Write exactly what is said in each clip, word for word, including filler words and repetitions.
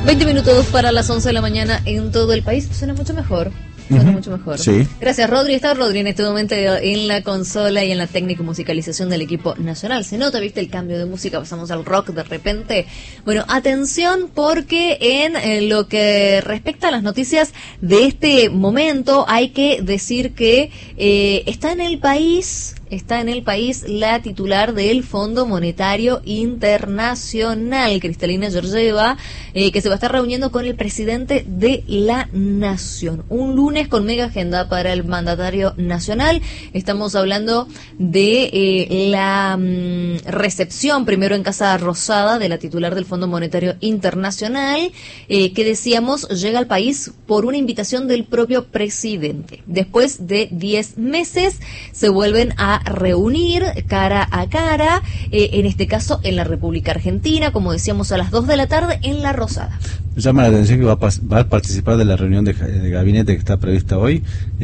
veinte minutos para las once de la mañana en todo el país. Suena mucho mejor. Suena uh-huh. mucho mejor. Sí. Gracias, Rodri. Está Rodri en este momento en la consola y en la técnica y musicalización del equipo nacional. Se nota, ¿viste? El cambio de música. Pasamos al rock de repente. Bueno, atención, porque en eh, lo que respecta a las noticias de este momento, hay que decir que eh, está en el país... Está en el país la titular del Fondo Monetario Internacional, Cristalina Georgieva, eh, que se va a estar reuniendo con el presidente de la Nación. Un lunes con mega agenda para el mandatario nacional. Estamos hablando de eh, la mm, recepción, primero en Casa Rosada, de la titular del Fondo Monetario Internacional, eh, que decíamos llega al país por una invitación del propio presidente. Después de diez meses se vuelven a reunir cara a cara, eh, en este caso en la República Argentina, como decíamos, a las dos de la tarde en La Rosada. Me llama la atención que va a, va a participar de la reunión de, de gabinete que está prevista hoy.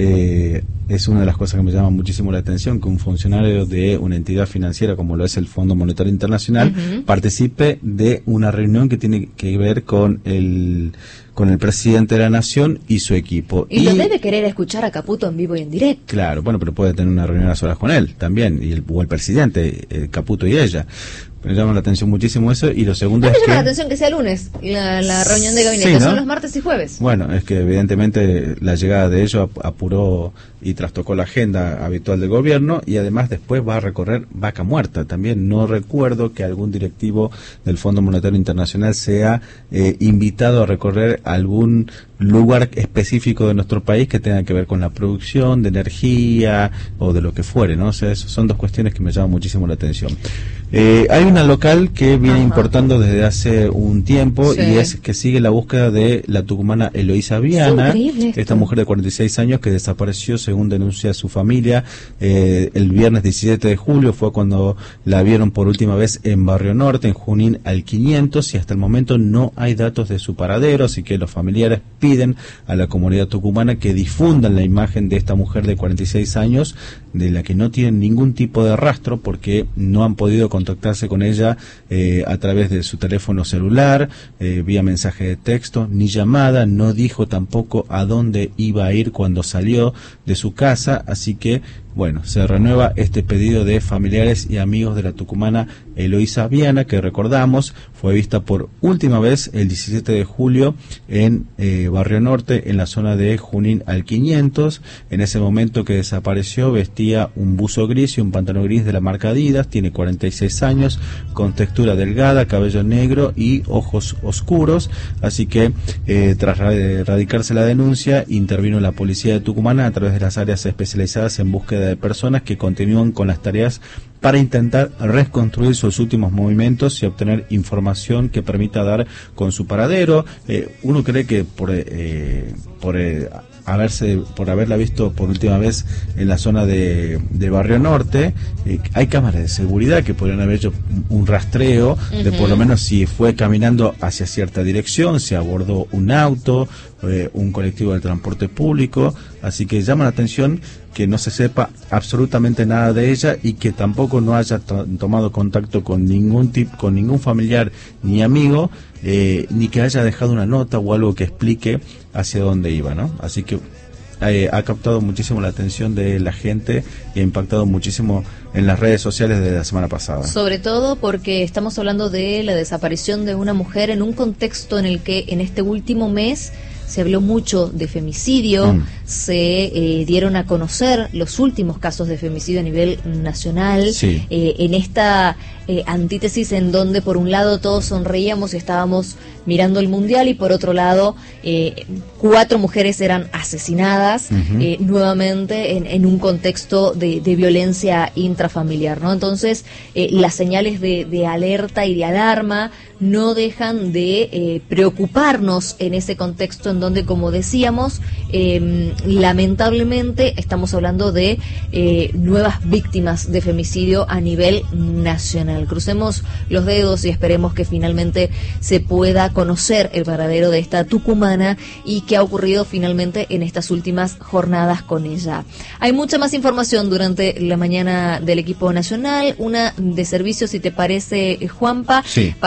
Eh, es una de las cosas que me llama muchísimo la atención, que un funcionario de una entidad financiera como lo es el Fondo Monetario Internacional uh-huh. participe de una reunión que tiene que ver con el con el presidente de la Nación y su equipo. Y, y lo debe querer escuchar a Caputo en vivo y en directo. Claro, bueno, pero puede tener una reunión a solas con él también, y el, o el presidente, eh, Caputo y ella. Me llama la atención muchísimo eso. Y lo segundo es que... me llama la atención que sea lunes la, la reunión de gabinete, sí, ¿no? Son los martes y jueves. Bueno, es que evidentemente la llegada de ellos apuró y trastocó la agenda habitual del gobierno, y además después va a recorrer Vaca Muerta. También no recuerdo que algún directivo del Fondo Monetario Internacional sea eh, invitado a recorrer algún lugar específico de nuestro país que tenga que ver con la producción de energía o de lo que fuere, ¿no? O sea, eso son dos cuestiones que me llaman muchísimo la atención. Eh, hay una local que viene Ajá. importando desde hace un tiempo, sí. y es que sigue la búsqueda de la tucumana Eloísa Viana, esta mujer de cuarenta y seis años que desapareció, según denuncia su familia, eh, el viernes diecisiete de julio fue cuando la vieron por última vez en Barrio Norte, en Junín al quinientos, y hasta el momento no hay datos de su paradero, así que los familiares piden a la comunidad tucumana que difundan la imagen de esta mujer de cuarenta y seis años, de la que no tienen ningún tipo de rastro porque no han podido contactarse con ella eh, a través de su teléfono celular, eh, vía mensaje de texto, ni llamada. No dijo tampoco a dónde iba a ir cuando salió de su casa, así que bueno, se renueva este pedido de familiares y amigos de la tucumana Eloísa Viana, que recordamos fue vista por última vez el diecisiete de julio en eh, Barrio Norte, en la zona de Junín al quinientos. En ese momento que desapareció vestía un buzo gris y un pantalón gris de la marca Adidas, tiene cuarenta y seis años, con textura delgada, cabello negro y ojos oscuros, así que eh, tras radicarse la denuncia, intervino la policía de Tucumán a través de las áreas especializadas en búsqueda de personas, que continúan con las tareas para intentar reconstruir sus últimos movimientos y obtener información que permita dar con su paradero. Eh, uno cree que por eh, por eh, haberse por haberla visto por última vez en la zona de, de Barrio Norte, eh, hay cámaras de seguridad que podrían haber hecho un rastreo uh-huh. de por lo menos si fue caminando hacia cierta dirección, si abordó un auto, eh, un colectivo del transporte público, así que llama la atención que no se sepa absolutamente nada de ella y que tampoco no haya to- tomado contacto con ningún tipo, con ningún familiar ni amigo, eh, ni que haya dejado una nota o algo que explique hacia dónde iba, ¿no? Así que eh, ha captado muchísimo la atención de la gente y ha impactado muchísimo en las redes sociales desde la semana pasada. Sobre todo porque estamos hablando de la desaparición de una mujer en un contexto en el que en este último mes se habló mucho de femicidio, mm. se eh, dieron a conocer los últimos casos de femicidio a nivel nacional, sí. eh, en esta eh, antítesis en donde por un lado todos sonreíamos y estábamos mirando el mundial, y por otro lado eh, cuatro mujeres eran asesinadas uh-huh. eh, nuevamente en, en un contexto de, de violencia intrafamiliar, ¿no? Entonces eh, las señales de, de alerta y de alarma no dejan de eh, preocuparnos en ese contexto en donde, como decíamos, eh, lamentablemente estamos hablando de eh, nuevas víctimas de femicidio a nivel nacional. Crucemos los dedos y esperemos que finalmente se pueda conocer el paradero de esta tucumana y qué ha ocurrido finalmente en estas últimas jornadas con ella. Hay mucha más información durante la mañana del equipo nacional, una de servicio, si te parece, Juanpa, sí. para estar con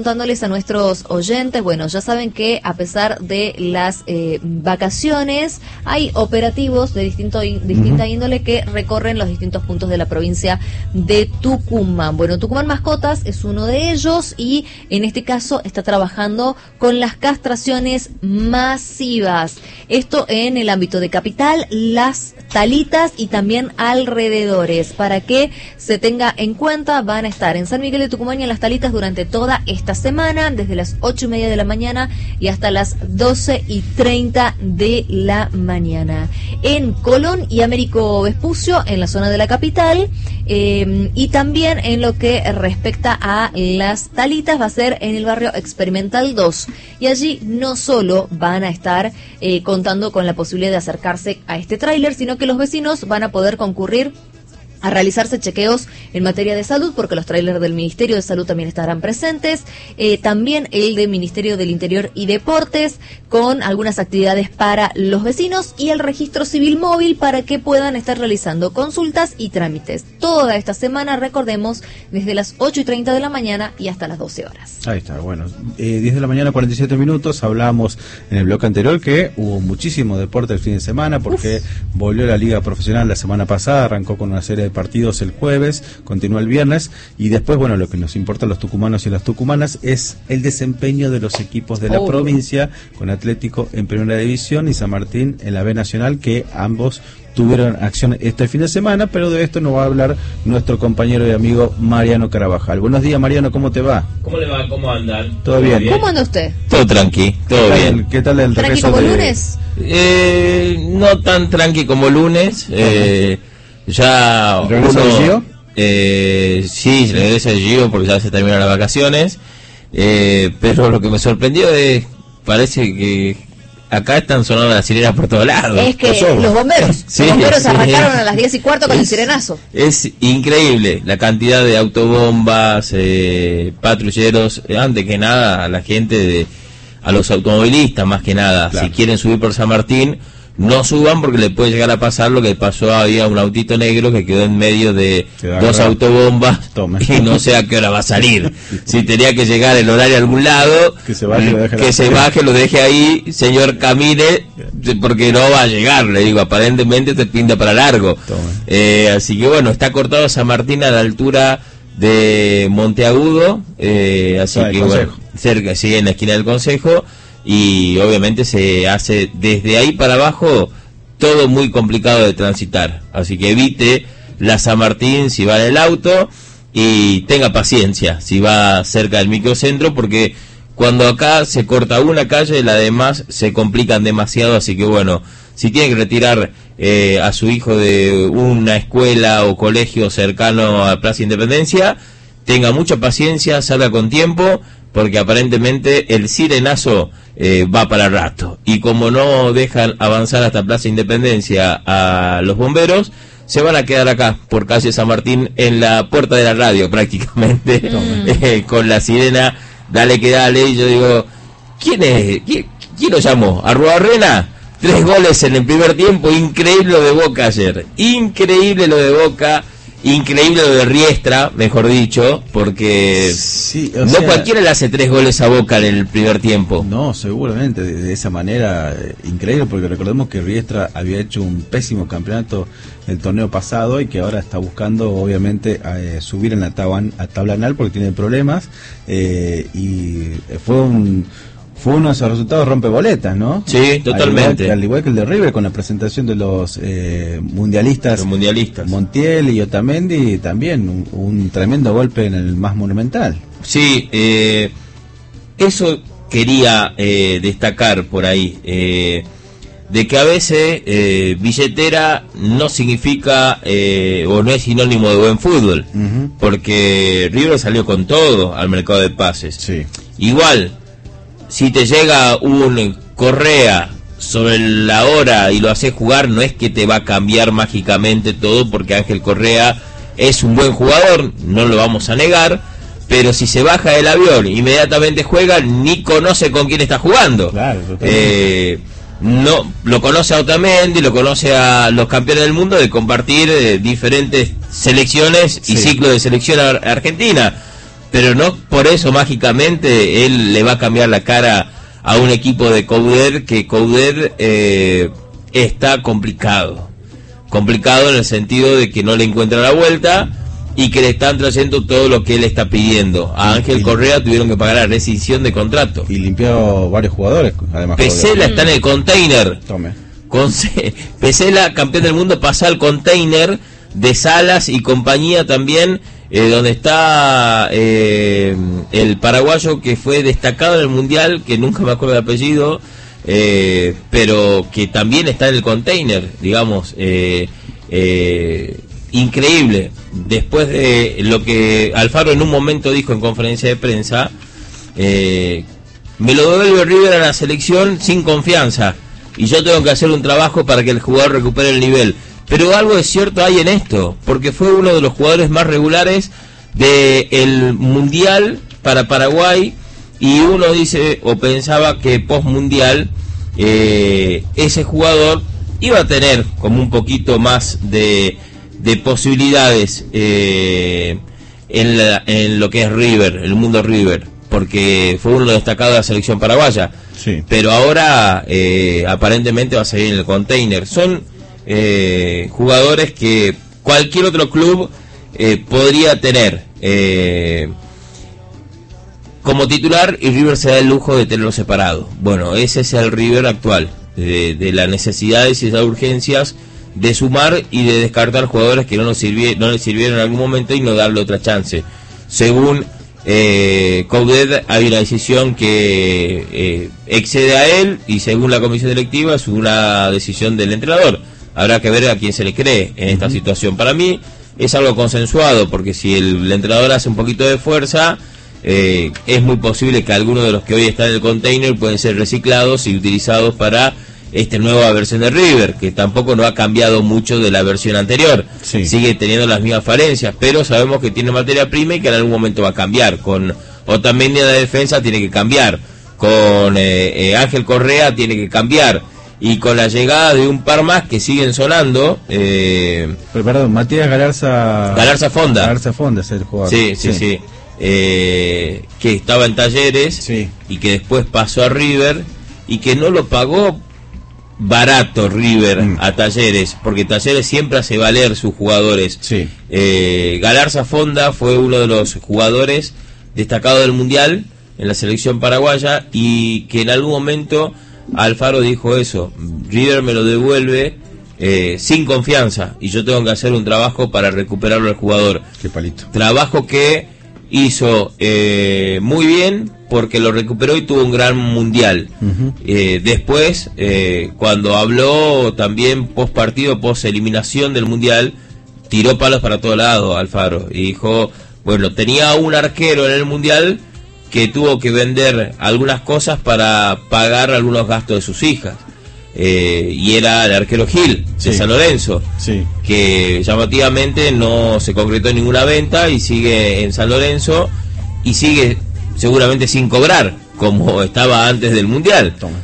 contándoles a nuestros oyentes, bueno, ya saben que a pesar de las eh, vacaciones, hay operativos de distinto, distinta uh-huh. índole que recorren los distintos puntos de la provincia de Tucumán. Bueno, Tucumán Mascotas es uno de ellos y en este caso está trabajando con las castraciones masivas. Esto en el ámbito de Capital, Las Talitas y también alrededores. Para que se tenga en cuenta, van a estar en San Miguel de Tucumán y en Las Talitas durante toda esta semana, desde las ocho y media de la mañana y hasta las doce y treinta de la mañana. En Colón y Américo Vespucio, en la zona de la capital, eh, y también en lo que respecta a Las Talitas, va a ser en el barrio Experimental dos. Y allí no solo van a estar eh, contando con la posibilidad de acercarse a este tráiler, sino que los vecinos van a poder concurrir a realizarse chequeos en materia de salud, porque los trailers del Ministerio de Salud también estarán presentes, eh, también el del Ministerio del Interior y Deportes, con algunas actividades para los vecinos, y el registro civil móvil para que puedan estar realizando consultas y trámites. Toda esta semana, recordemos, desde las ocho y treinta de la mañana y hasta las doce horas. Ahí está, bueno, eh, diez de la mañana, cuarenta y siete minutos, hablábamos en el bloque anterior que hubo muchísimo deporte el fin de semana, porque Uf. volvió la Liga Profesional la semana pasada, arrancó con una serie de partidos el jueves, continúa el viernes, y después, bueno, lo que nos importa a los tucumanos y a las tucumanas es el desempeño de los equipos de la oh. provincia, con Atlético en Primera División y San Martín en la B Nacional, que ambos tuvieron acción este fin de semana, pero de esto nos va a hablar nuestro compañero y amigo Mariano Carabajal. Buenos días, Mariano, ¿cómo te va? ¿Cómo le va? ¿Cómo andan? ¿Todo bien? ¿Cómo anda usted? Todo tranqui, todo ¿Qué bien. Tal, ¿Qué tal el ¿Tranqui regreso como de... lunes? Eh, no tan tranqui como lunes, eh, ya ¿El regreso uno, de Gio? Eh, sí, regresa de Gio porque ya se terminan las vacaciones, eh, pero lo que me sorprendió es, parece que acá están sonando las sirenas por todos lados. Es que los bomberos, sí, los bomberos sí, arrancaron a las diez y cuarto con es, el sirenazo. Es increíble la cantidad de autobombas, eh, patrulleros, eh, antes que nada a la gente, de, a los automovilistas más que nada, claro. Si quieren subir por San Martín, no suban porque le puede llegar a pasar lo que pasó. Había un autito negro que quedó en medio de dos autobombas. Tome. Y no sé a qué hora va a salir. Si tenía que llegar el horario a algún lado, que se baje, lo deje, que se baje, lo deje ahí, señor, camine, porque no va a llegar, le digo, aparentemente te pinta para largo. Eh, así que bueno, está cortado San Martín a la altura de Monteagudo, eh, así ah, que bueno, cerca, sí, en la esquina del Consejo. Y obviamente se hace desde ahí para abajo todo muy complicado de transitar, así que evite la San Martín si va en el auto y tenga paciencia si va cerca del microcentro, porque cuando acá se corta una calle, las demás se complican demasiado. Así que bueno, si tiene que retirar eh, a su hijo de una escuela o colegio cercano a Plaza Independencia, tenga mucha paciencia, salga con tiempo, porque aparentemente el sirenazo eh, va para rato. Y como no dejan avanzar hasta Plaza Independencia a los bomberos, se van a quedar acá, por calle San Martín, en la puerta de la radio prácticamente, mm. eh, con la sirena, dale que dale. Y yo digo, ¿quién es? ¿Quién, quién lo llamó? ¿Arruarrena? Tres goles en el primer tiempo, increíble lo de Boca ayer, increíble lo de Boca. Increíble lo de Riestra, mejor dicho, porque sí, no sea, cualquiera le hace tres goles a Boca en el primer tiempo. No, seguramente, de, de esa manera, eh, increíble, porque recordemos que Riestra había hecho un pésimo campeonato el torneo pasado y que ahora está buscando, obviamente, eh, subir en la tabla, a tabla anal porque tiene problemas, eh, y fue un... Fue uno de esos resultados rompeboletas, ¿no? Sí, totalmente. Al igual, al igual que el de River, con la presentación de los eh, mundialistas, los mundialistas Montiel y Otamendi, también un, un tremendo golpe en el más monumental. Sí, eh, eso quería eh, destacar por ahí, eh, de que a veces eh, billetera no significa eh, o no es sinónimo de buen fútbol, uh-huh. Porque River salió con todo al mercado de pases. Sí. Igual, si te llega un Correa sobre la hora y lo haces jugar, no es que te va a cambiar mágicamente todo, porque Ángel Correa es un buen jugador, no lo vamos a negar, pero si se baja del avión, inmediatamente juega, ni conoce con quién está jugando. Claro, eh, no lo conoce a Otamendi, lo conoce a los campeones del mundo de compartir eh, diferentes selecciones y sí. Ciclos de selección ar- argentina. pero no por eso mágicamente él le va a cambiar la cara a un equipo de Coudet, que Coudet eh, está complicado. Complicado en el sentido de que no le encuentra la vuelta y que le están trayendo todo lo que él está pidiendo. A Ángel Correa tuvieron que pagar la rescisión de contrato. Y limpió varios jugadores, además. Pesela está en el container. Tome. Con Pesela, campeón del mundo, pasa al container de Salas y compañía también, eh, donde está eh, el paraguayo que fue destacado en el Mundial, que nunca me acuerdo el apellido, eh, pero que también está en el container, digamos. Eh, eh, increíble. Después de lo que Alfaro en un momento dijo en conferencia de prensa, eh, me lo devuelve River a la selección sin confianza y yo tengo que hacer un trabajo para que el jugador recupere el nivel. Pero algo de cierto hay en esto, porque fue uno de los jugadores más regulares del Mundial para Paraguay, y uno dice o pensaba que post Mundial eh, ese jugador iba a tener como un poquito más de, de posibilidades eh, en, la, en lo que es River, el mundo River, porque fue uno destacado de la selección paraguaya. Sí. Pero ahora eh, aparentemente va a salir en el container. Son eh, jugadores que cualquier otro club eh, podría tener eh, como titular, y River se da el lujo de tenerlo separado. Bueno, ese es el River actual, de, de las necesidades y las urgencias de sumar y de descartar jugadores que no nos sirvieron, no les sirvieron en algún momento y no darle otra chance. Según eh, Coudet, hay una decisión que eh, excede a él, y según la comisión directiva es una decisión del entrenador. Habrá que ver a quién se le cree en esta uh-huh. situación. Para mí es algo consensuado, porque si el, el entrenador hace un poquito de fuerza, eh, es muy posible que algunos de los que hoy están en el container pueden ser reciclados y utilizados para esta nueva versión de River, que tampoco no ha cambiado mucho de la versión anterior. Sí. Sigue teniendo las mismas falencias, pero sabemos que tiene materia prima y que en algún momento va a cambiar. Con Otamendi en la defensa tiene que cambiar, con eh, eh, Ángel Correa tiene que cambiar, y con la llegada de un par más que siguen sonando. Eh, pero perdón, Matías Galarza. Galarza Fonda. Galarza Fonda es el jugador. Sí, sí, sí. sí. Eh, que estaba en Talleres, sí, y que después pasó a River, y que no lo pagó barato River mm. a Talleres, porque Talleres siempre hace valer sus jugadores. Sí. Eh, Galarza Fonda fue uno de los jugadores destacados del Mundial en la selección paraguaya, y que en algún momento Alfaro dijo eso: River me lo devuelve eh, sin confianza, y yo tengo que hacer un trabajo para recuperarlo al jugador. Qué palito. Trabajo que hizo eh, muy bien, porque lo recuperó y tuvo un gran Mundial. Uh-huh. Eh, después, eh, cuando habló también post partido, post eliminación del Mundial, tiró palos para todo lado Alfaro, y dijo, bueno, tenía un arquero en el Mundial que tuvo que vender algunas cosas para pagar algunos gastos de sus hijas. Eh, y era el arquero Gil, sí, de San Lorenzo, sí, que llamativamente no se concretó ninguna venta y sigue en San Lorenzo, y sigue seguramente sin cobrar como estaba antes del Mundial. Toma.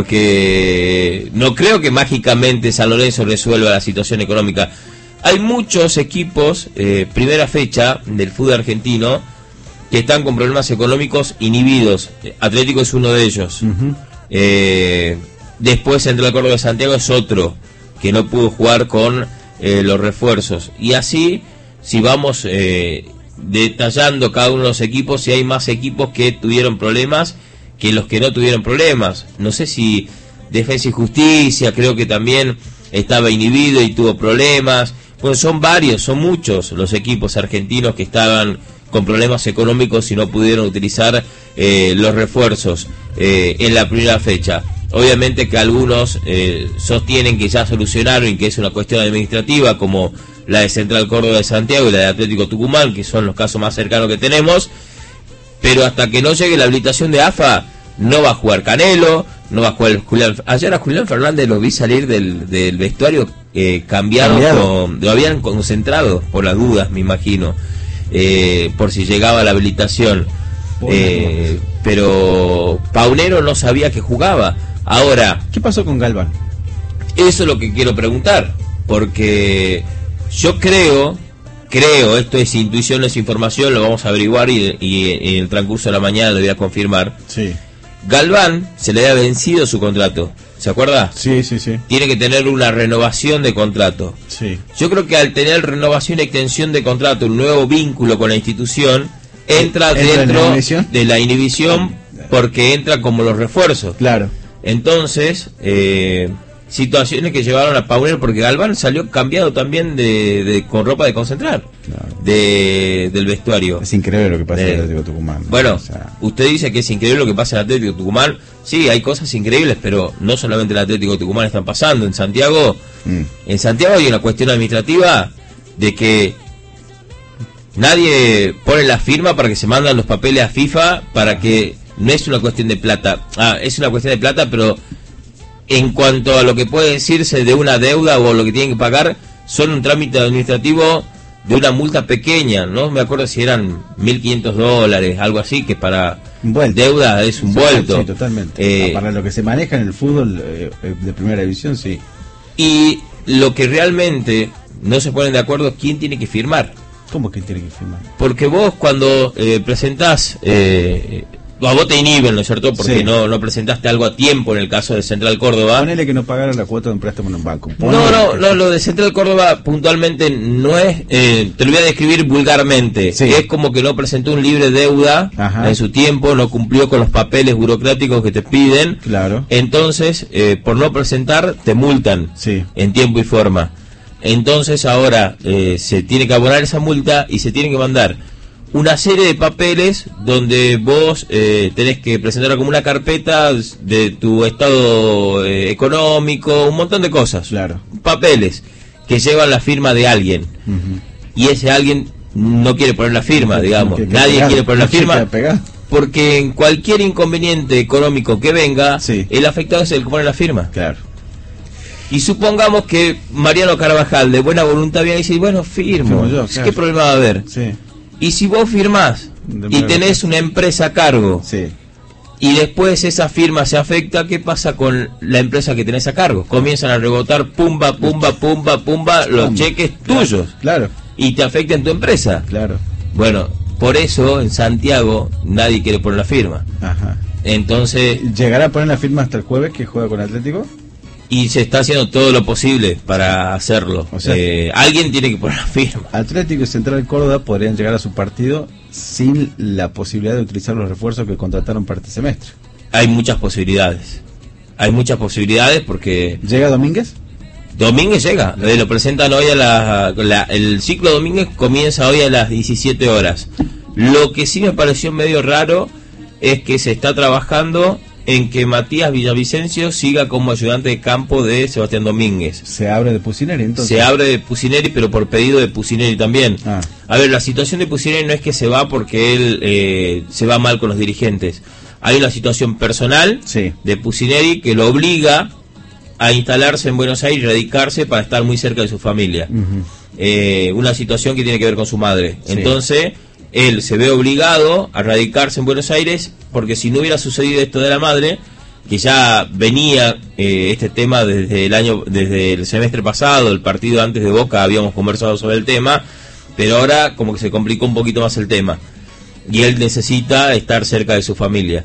Porque no creo que mágicamente San Lorenzo resuelva la situación económica. Hay muchos equipos, eh, primera fecha del fútbol argentino, que están con problemas económicos inhibidos. Atlético es uno de ellos. Uh-huh. eh, Después Central Córdoba de Santiago es otro que no pudo jugar con eh, los refuerzos. Y así, si vamos eh, detallando cada uno de los equipos, si hay más equipos que tuvieron problemas que los que no tuvieron problemas. No sé si Defensa y Justicia, creo que también estaba inhibido y tuvo problemas. Bueno, son varios, son muchos los equipos argentinos que estaban con problemas económicos y no pudieron utilizar eh, los refuerzos eh, en la primera fecha. Obviamente que algunos eh, sostienen que ya solucionaron y que es una cuestión administrativa, como la de Central Córdoba de Santiago y la de Atlético Tucumán, que son los casos más cercanos que tenemos, pero hasta que no llegue la habilitación de A F A, no va a jugar Canelo, no va a jugar Julián. Ayer a Julián Fernández lo vi salir del, del vestuario eh, cambiado, con, lo habían concentrado por las dudas, me imagino, eh, por si llegaba la habilitación. Eh, pero Paunero no sabía que jugaba. Ahora, ¿qué pasó con Galván? Eso es lo que quiero preguntar, porque yo creo creo, esto es intuición, no es información, lo vamos a averiguar y, y en el transcurso de la mañana lo voy a confirmar. Sí. Galván se le había vencido su contrato, ¿se acuerda? Sí, sí, sí. Tiene que tener una renovación de contrato. Sí. Yo creo que al tener renovación y extensión de contrato, un nuevo vínculo con la institución, entra, ¿Entra dentro en la inhibición? de la inhibición porque entra como los refuerzos. Claro. Entonces, eh, situaciones que llevaron a Pauner, porque Galván salió cambiado también de, de con ropa de concentrar, Claro. de, del vestuario. Es increíble lo que pasa en Eh, el Atlético Tucumán. Bueno, O sea, usted dice que es increíble lo que pasa en el Atlético Tucumán. Sí, hay cosas increíbles, pero no solamente en el Atlético Tucumán están pasando. En Santiago, mm, en Santiago hay una cuestión administrativa de que nadie pone la firma para que se mandan los papeles a FIFA, para que no es una cuestión de plata. Ah, es una cuestión de plata, pero en cuanto a lo que puede decirse de una deuda o lo que tienen que pagar, son un trámite administrativo de una multa pequeña, no me acuerdo si eran mil quinientos dólares, algo así, que para Un vuelto. deuda es un sí, vuelto. Sí, totalmente. Eh, Para lo que se maneja en el fútbol eh, de primera división, sí. Y lo que realmente no se ponen de acuerdo es quién tiene que firmar. ¿Cómo que tiene que firmar? Porque vos cuando eh, presentás, eh, a vos te inhiben, ¿no es cierto? Porque Sí. no, no presentaste algo a tiempo en el caso de Central Córdoba. Ponele que no pagaron la cuota de un préstamo en un banco. No, Ponele no, que- no, lo de Central Córdoba puntualmente no es, eh, te lo voy a describir vulgarmente, Sí. es como que no presentó un libre deuda Ajá. en su tiempo, no cumplió con los papeles burocráticos que te piden, Claro. entonces eh, por no presentar te multan Sí. en tiempo y forma. Entonces ahora eh, se tiene que abonar esa multa y se tiene que mandar una serie de papeles donde vos eh, tenés que presentar como una carpeta de tu estado eh, económico, un montón de cosas. Claro. Papeles que llevan la firma de alguien. Ujú. Y ese alguien no quiere poner la firma, digamos. Que queda Nadie pegado. quiere poner la No se firma. queda pegado. Porque en cualquier inconveniente económico que venga, Sí. el afectado es el que pone la firma. Claro. Y supongamos que Mariano Carvajal, de buena voluntad, viene y dice, bueno, firmo. Firmo yo, ¿Qué claro. problema va a haber? Sí. Y si vos firmás De y buena tenés una empresa a cargo, Sí. y después esa firma se afecta, ¿qué pasa con la empresa que tenés a cargo? Comienzan a rebotar pumba, pumba, pumba, pumba, los Pumba. cheques Claro. tuyos. Claro. Y te afecta en tu empresa. Claro. Bueno, por eso en Santiago nadie quiere poner la firma. Ajá. Entonces, ¿Llegará a poner la firma hasta el jueves que juega con Atlético? y se está haciendo todo lo posible para hacerlo. O sea- Eh, alguien tiene que poner la firma. Atlético y Central Córdoba podrían llegar a su partido sin la posibilidad de utilizar los refuerzos que contrataron para este semestre. Hay muchas posibilidades. Hay muchas posibilidades porque ¿Llega Domínguez? Domínguez llega. Eh, lo presentan hoy a la, la- el ciclo Domínguez comienza hoy a las diecisiete horas. Lo que sí me pareció medio raro es que se está trabajando en que Matías Villavicencio siga como ayudante de campo de Sebastián Domínguez. Se abre de Pusineri entonces. Se abre de Pusineri, pero por pedido de Pusineri también. Ah. A ver, la situación de Pusineri no es que se va porque él eh, se va mal con los dirigentes. Hay una situación personal Sí. de Pusineri que lo obliga a instalarse en Buenos Aires y radicarse para estar muy cerca de su familia. Ujú. Eh, una situación que tiene que ver con su madre. Sí. Entonces, él se ve obligado a radicarse en Buenos Aires porque si no hubiera sucedido esto de la madre, que ya venía eh, este tema desde el año, desde el semestre pasado, el partido antes de Boca habíamos conversado sobre el tema, pero ahora como que se complicó un poquito más el tema y él necesita estar cerca de su familia.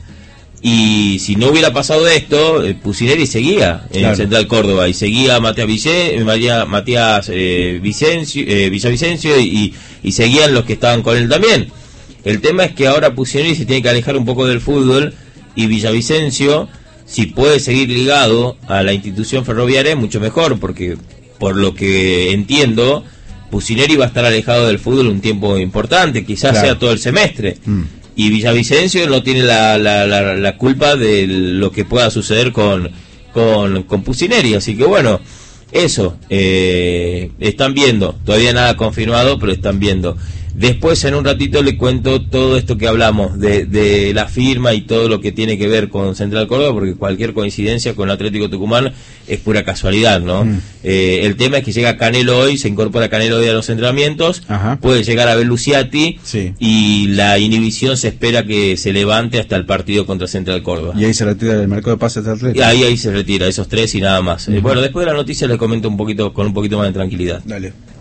Y si no hubiera pasado esto, eh, Pusineri seguía en Claro. Central Córdoba y seguía Matías Ville, eh, María, Matías eh, Vicencio, eh, Villavicencio y, y seguían los que estaban con él también. El tema es que ahora Pusineri se tiene que alejar un poco del fútbol y Villavicencio, si puede seguir ligado a la institución ferroviaria, mucho mejor, porque por lo que entiendo, Pusineri va a estar alejado del fútbol un tiempo importante, quizás Claro. sea todo el semestre. Mm. Y Villavicencio no tiene la, la, la, la culpa de lo que pueda suceder con, con, con Pusineri. Así que bueno, eso, eh, están viendo, todavía nada confirmado, pero están viendo. Después en un ratito le cuento todo esto que hablamos de, de la firma y todo lo que tiene que ver con Central Córdoba, porque cualquier coincidencia con Atlético Tucumán es pura casualidad, ¿no? Mm. Eh, el tema es que llega Canelo hoy, se incorpora Canelo hoy a los entrenamientos, Ajá. puede llegar a ver Luciati Sí. y la inhibición se espera que se levante hasta el partido contra Central Córdoba. Y ahí se retira del mercado de pases de Y Atlético. ahí, ahí se retira, esos tres y nada más. Eh, bueno, después de la noticia les comento un poquito con un poquito más de tranquilidad. Dale.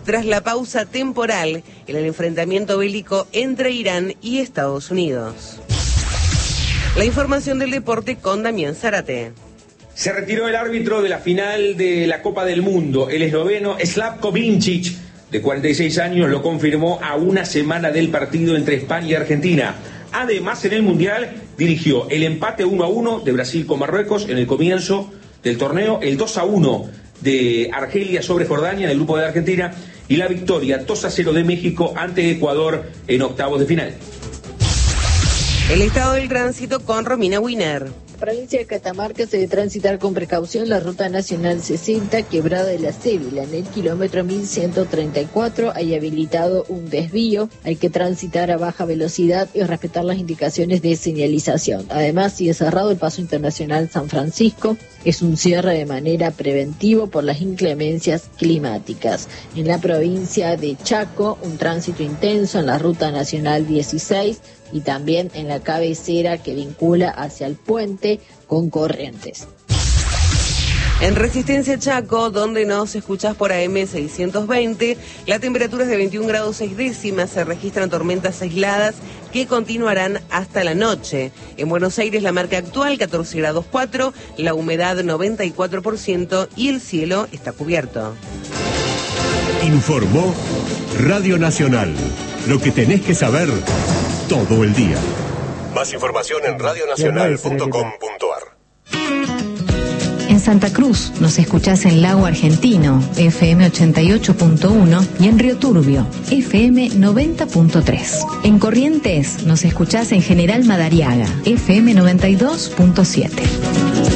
tras la pausa temporal en el enfrentamiento bélico entre Irán y Estados Unidos. La información del deporte con Damián Zárate. Se retiró el árbitro de la final de la Copa del Mundo, el esloveno Slavko Vinčić, de cuarenta y seis años, lo confirmó a una semana del partido entre España y Argentina. Además, en el Mundial dirigió el empate uno a uno de Brasil con Marruecos en el comienzo del torneo, el dos a uno de Argelia sobre Jordania en el grupo de Argentina y la victoria dos a cero de México ante Ecuador en octavos de final. El estado del tránsito con Romina Winer. Provincia de Catamarca se debe transitar con precaución la ruta nacional sesenta, Quebrada de la Cévila. En el kilómetro mil ciento treinta y cuatro hay habilitado un desvío. Hay que transitar a baja velocidad y respetar las indicaciones de señalización. Además, sigue cerrado el paso internacional San Francisco. Es un cierre de manera preventiva por las inclemencias climáticas. En la provincia de Chaco, un tránsito intenso en la ruta nacional dieciséis y también en la cabecera que vincula hacia el puente con Corrientes. En Resistencia Chaco, donde nos escuchás por A M seiscientos veinte, la temperatura es de veintiún grados seis décimas, se registran tormentas aisladas que continuarán hasta la noche. En Buenos Aires la marca actual catorce grados cuatro, la humedad noventa y cuatro por ciento y el cielo está cubierto. Informó Radio Nacional, lo que tenés que saber todo el día. Más información en radio nacional punto com punto a r. En Santa Cruz nos escuchás en Lago Argentino, F M ochenta y ocho punto uno, y en Río Turbio, F M noventa punto tres. En Corrientes nos escuchás en General Madariaga, F M noventa y dos punto siete.